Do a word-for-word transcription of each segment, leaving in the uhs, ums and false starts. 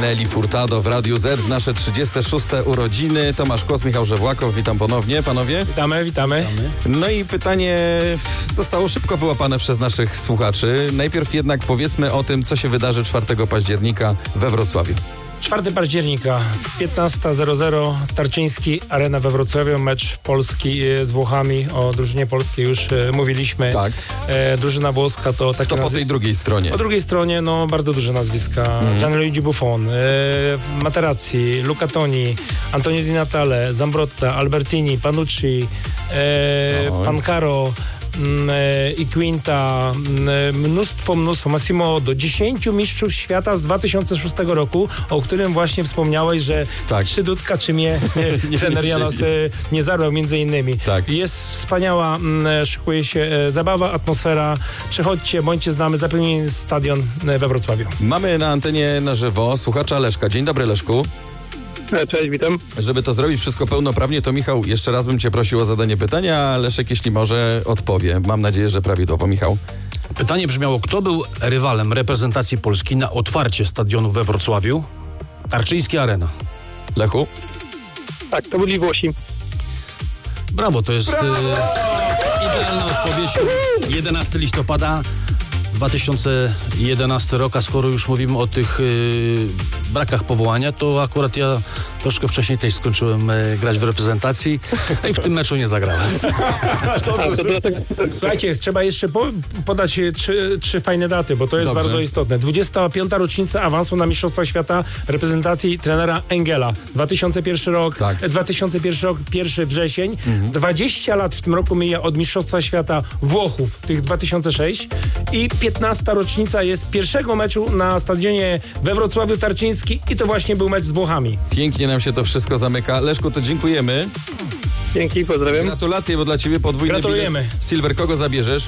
Nelly Furtado w Radiu Z, nasze trzydzieste szóste urodziny. Tomasz Kłos, Michał Żewłakow, witam ponownie, panowie. Witamy, witamy. No i pytanie zostało szybko wyłapane przez naszych słuchaczy. Najpierw jednak powiedzmy o tym, co się wydarzy czwartego października we Wrocławiu. czwartego października, piętnasta zero zero, Tarczyński, Arena we Wrocławiu, mecz Polski z Włochami. O drużynie polskiej już e, mówiliśmy. Tak. E, drużyna włoska to takie To po nazy- tej drugiej stronie. Po drugiej stronie, no bardzo duże nazwiska. Mm. Gianluigi Buffon, e, Materazzi, Luca Toni, Antonio Di Natale, Zambrotta, Albertini, Panucci, e, No, Pancaro, i Quinta, mnóstwo, mnóstwo, Massimo do dziesięciu mistrzów świata z dwa tysiące szóstego roku, o którym właśnie wspomniałeś, że Tak. czy Dudka, czy mnie Nie trener Janos e, nie zabrał między innymi. Tak. Jest wspaniała, m, szykuje się e, zabawa, atmosfera. Przychodźcie, bądźcie z nami, zapełnij stadion e, we Wrocławiu. Mamy na antenie na żywo słuchacza Leszka. Dzień dobry, Leszku. Cześć, witam. Żeby to zrobić wszystko pełnoprawnie, to Michał, jeszcze raz bym cię prosił o zadanie pytania, a Leszek, jeśli może, odpowie. Mam nadzieję, że prawidłowo. Michał. Pytanie brzmiało, kto był rywalem reprezentacji Polski na otwarcie stadionu we Wrocławiu? Tarczyński, Arena. Lechu? Tak, to byli Włosi. Brawo, to jest e, idealna odpowiedź. jedenastego listopada dwa tysiące jedenasty rok, a skoro już mówimy o tych y, brakach powołania, to akurat ja troszkę wcześniej też skończyłem y, grać w reprezentacji, no i w tym meczu nie zagrałem. A, to dlatego... Słuchajcie, trzeba jeszcze po, podać trzy, trzy fajne daty, bo to jest Dobrze. bardzo istotne. dwudziesta piąta rocznica awansu na Mistrzostwa Świata reprezentacji trenera Engela. dwa tysiące pierwszy rok, Tak. dwa tysiące pierwszy rok, pierwszy wrzesień. dwadzieścia lat w tym roku mija od Mistrzostwa Świata Włochów, tych dwa tysiące szósty i piętnasta rocznica jest pierwszego meczu na stadionie we Wrocławiu Tarczyński i to właśnie był mecz z Włochami. Pięknie nam się to wszystko zamyka. Leszku, to dziękujemy. Dzięki, pozdrawiam. Gratulacje, bo dla ciebie podwójny Gratulujemy. bilet. Silver, kogo zabierzesz?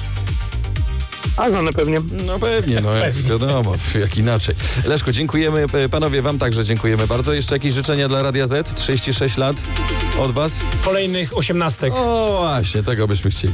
A, no pewnie. No pewnie, no jak wiadomo, jak inaczej. Leszku, dziękujemy. Panowie, wam także dziękujemy bardzo. Jeszcze jakieś życzenia dla Radia Z? trzydzieści sześć lat od was? Kolejnych osiemnastek. O właśnie, tego byśmy chcieli.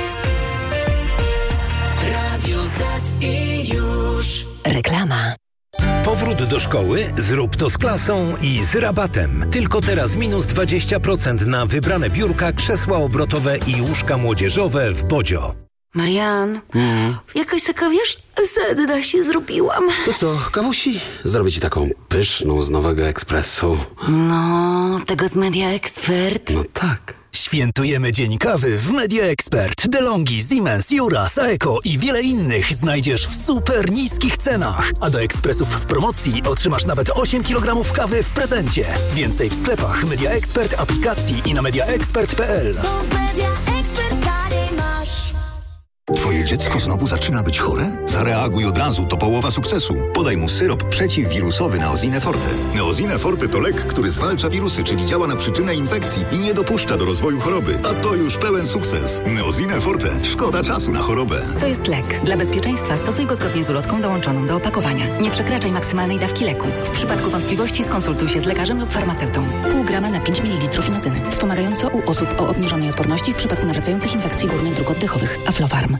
Radio Z i już. Reklama. Powrót do szkoły? Zrób to z klasą i z rabatem. Tylko teraz minus dwadzieścia procent na wybrane biurka, krzesła obrotowe i łóżka młodzieżowe w Bodzio. Marian, jakaś taka, wiesz, sedna się zrobiłam. To co, kawusi? Zrobię ci taką pyszną z Nowego Ekspresu. No, tego z Media Expert. No tak. Świętujemy Dzień Kawy w Media Expert. DeLonghi, Siemens, Jura, Saeco i wiele innych znajdziesz w super niskich cenach. A do ekspresów w promocji otrzymasz nawet osiem kilogramów kawy w prezencie. Więcej w sklepach Media Expert, aplikacji i na mediaexpert kropka p l. Twoje dziecko znowu zaczyna być chore? Zareaguj od razu, to połowa sukcesu. Podaj mu syrop przeciwwirusowy Neosine Forte. Neosine Forte to lek, który zwalcza wirusy, czyli działa na przyczynę infekcji i nie dopuszcza do rozwoju choroby. A to już pełen sukces. Neosine Forte. Szkoda czasu na chorobę. To jest lek. Dla bezpieczeństwa stosuj go zgodnie z ulotką dołączoną do opakowania. Nie przekraczaj maksymalnej dawki leku. W przypadku wątpliwości skonsultuj się z lekarzem lub farmaceutą. Pół grama na pięć mililitrów inozyny. Wspomagająco u osób o obniżonej odporności w przypadku nawracających infekcji górnych dróg oddechowych. Aflofarm.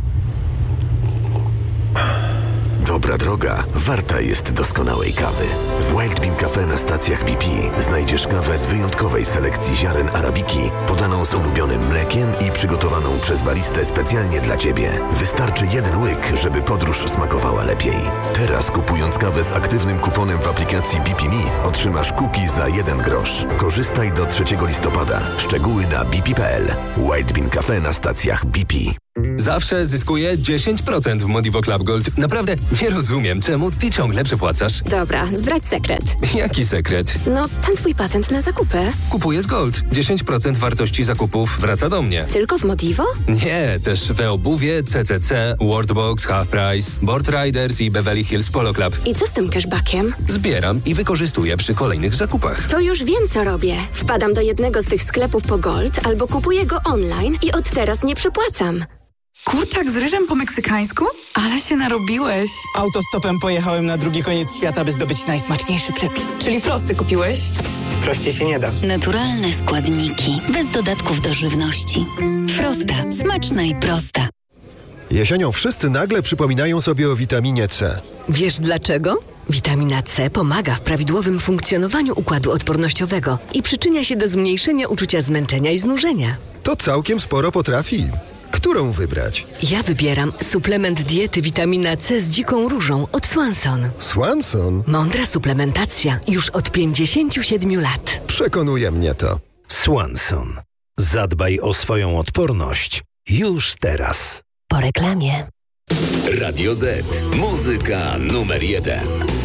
Dobra droga warta jest doskonałej kawy. W Wild Bean Cafe na stacjach B P znajdziesz kawę z wyjątkowej selekcji ziaren arabiki, podaną z ulubionym mlekiem i przygotowaną przez baristę specjalnie dla Ciebie. Wystarczy jeden łyk, żeby podróż smakowała lepiej. Teraz kupując kawę z aktywnym kuponem w aplikacji B P Me otrzymasz cookie za jeden grosz. Korzystaj do trzeciego listopada. Szczegóły na b p kropka p l. Wild Bean Cafe na stacjach B P. Zawsze zyskuję dziesięć procent w Modivo Club Gold. Naprawdę nie rozumiem, czemu ty ciągle przepłacasz. Dobra, zdradź sekret. Jaki sekret? No, ten twój patent na zakupy. Kupuję z Gold. dziesięć procent wartości zakupów wraca do mnie. Tylko w Modivo? Nie, też we obuwie, C C C, Worldbox, Half Price, Board Riders i Beverly Hills Polo Club. I co z tym cashbackiem? Zbieram i wykorzystuję przy kolejnych zakupach. To już wiem, co robię. Wpadam do jednego z tych sklepów po Gold albo kupuję go online i od teraz nie przepłacam. Kurczak z ryżem po meksykańsku? Ale się narobiłeś. Autostopem pojechałem na drugi koniec świata, by zdobyć najsmaczniejszy przepis. Czyli frosty kupiłeś? Prościej się nie da. Naturalne składniki, bez dodatków do żywności. Frosta. Smaczna i prosta. Jesienią wszyscy nagle przypominają sobie o witaminie C. Wiesz dlaczego? Witamina C pomaga w prawidłowym funkcjonowaniu układu odpornościowego i przyczynia się do zmniejszenia uczucia zmęczenia i znużenia. To całkiem sporo potrafi. Którą wybrać? Ja wybieram suplement diety witamina C z dziką różą od Swanson. Swanson? Mądra suplementacja już od pięćdziesięciu siedmiu lat. Przekonuje mnie to. Swanson. Zadbaj o swoją odporność już teraz. Po reklamie. Radio Z. Muzyka numer jeden.